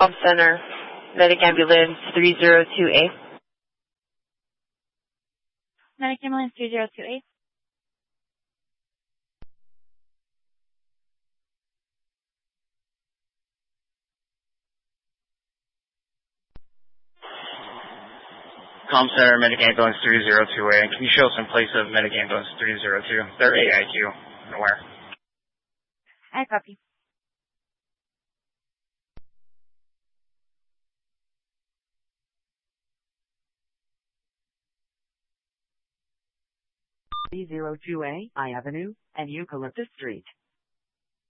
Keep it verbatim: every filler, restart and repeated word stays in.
Com Center, Medic Ambulance three zero two A. Medic Ambulance three zero two eight. Com Center, Medic Ambulance three zero two A. Can you show us in place of Medic Ambulance three zero two? They're A I Q. Where? I copy. three zero two A, I Avenue, and Eucalyptus Street.